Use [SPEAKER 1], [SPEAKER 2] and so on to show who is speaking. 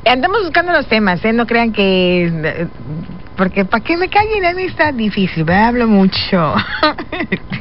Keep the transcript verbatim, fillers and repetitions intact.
[SPEAKER 1] Andamos buscando los temas, ¿eh? No crean que... Porque para que me callen a mí está difícil, me hablo mucho.